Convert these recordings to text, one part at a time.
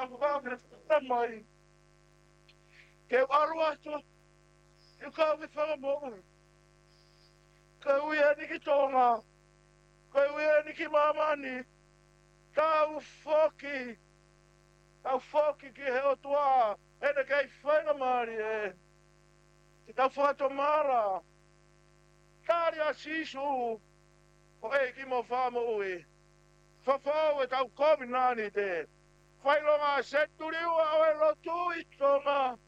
whaka mai. Ke aru ato, e ka me whaka ka uia ni ki tonga, ka uia ni ki mamani, tau whoki ki he o tua, e na kei whainga mari e. Te tau whakatomara, tāri a sisu, o e ki mo whamo ui. Whawhau e tau COVID-19 te, whailonga seturiua o e lotu i tonga.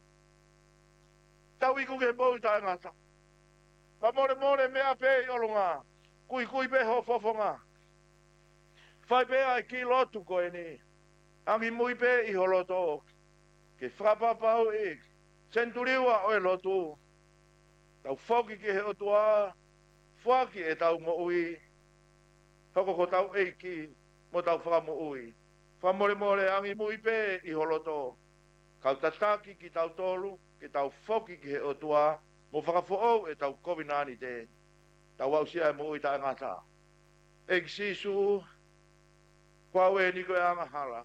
Tau iku ke bau ta ngata. Pa more mea pe i olunga, kui pe ho fofonga. Whai pe ai ki lotu koe ni, angi mui pe i holoto, ke whapapau i, senturiua o e lotu. Tau whoki ki he otua, whaki e tau mo ui, hoko ko tau eiki, mo tau whamo ui. Whamore angi mui pe i holoto, kau tataki ki tau tolu, ki tau whoki ki he otua, mo whakafo'ou e tau COVID-19 te, tau au sia e mo ui ta ngata. Eiki sisu, kwau e niko e anga hala.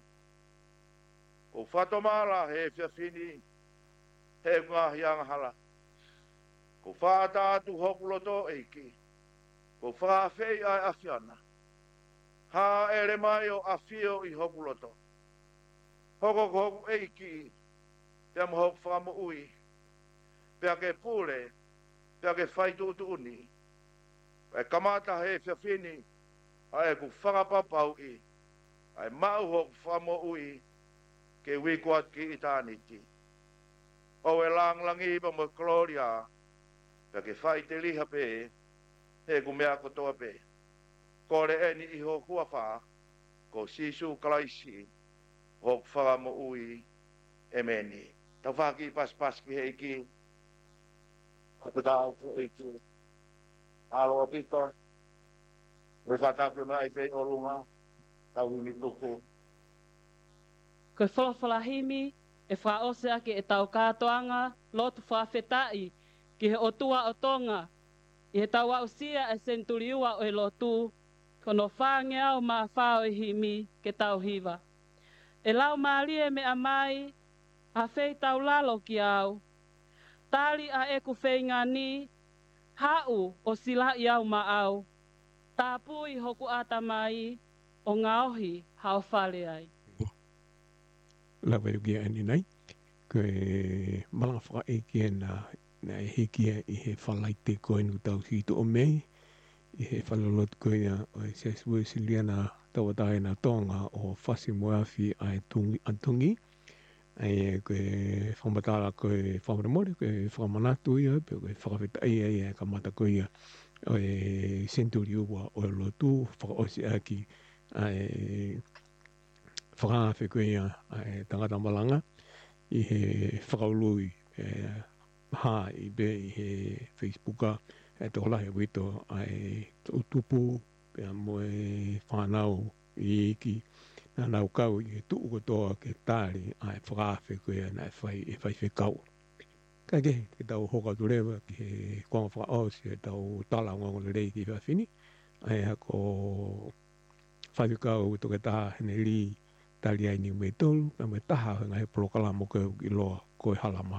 Ko whatomala he whiawhini, he ngahi anga hala. Ko whaata atu hokuloto eiki. Ko whaafei ai awhiana. Ha ere mai o awhio i hokuloto. Hoku eiki. Pea mo hoku whamo ui. Pea ke pule. Pea ke whaitu utu uni. Pea kamata he whiawhini. Ai ku whakapapau i. Ai mau hoku whamo ui. Ke wikuat ki itaniti. O e langlangi pa mo Gloria. Pea ke whai te liha pe, he ku mea kotoa pe. Ko re eni i ho kua wha, ko sisu kalaisi, ho wha mo ui e meni. Tau whaki pas ki he iki, ko tau ko iki. Alo a pito, re whatapu mai pe o runga, tau imi tuku. Koe whalawhalahimi, e whaose ake e tau kātoanga, lotu whawhetai, ki he otua o tonga, i he tau ausia e senturiua o e lotu, kono whange au mā whao i himi ke tau hiva. E lau maalie me amai, a whei tau lalo ki au. Tali a eku whenga ni, hau o sila i au ma au. Tāpu i hoku ata mai, o ngaohi hao whale ai. La vai kia ani nei, koe malanga whaka e kia na e he kia i he whalaite koe nu tau hito o mei, i he whalalot koe o e sesue siliana tawatae na tonga o whasi moafi ai antungi, ai koe whamatala koe whamaramore, koe whakamanatu ia, pe koe whakawhita ia ia kamata koe ia o e senturiua o e lotu, whakaosi aki ai whakawhi koe ia tangata malanga, i he whakaului ha i be i he Facebooka e te holahe wito ai utupu pia moe whanau i iki na nau kau i he tuu kotoa ke tāri ai whakawhi koe na e whai kau. Ka ke tau hoka turewa ki he kuanga whakaosi e tau tala ngongole rei ki whawhini ai hako whai kau to ke taha hene li tali ai ni me tolu, me taha ngai polokala mo ko i loa ko halama.